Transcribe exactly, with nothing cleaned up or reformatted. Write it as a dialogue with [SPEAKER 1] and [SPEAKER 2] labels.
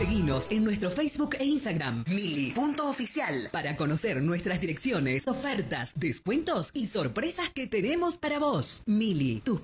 [SPEAKER 1] Seguinos en nuestro Facebook e Instagram, mili punto oficial, para conocer nuestras direcciones, ofertas, descuentos y sorpresas que tenemos para vos. Mili, tus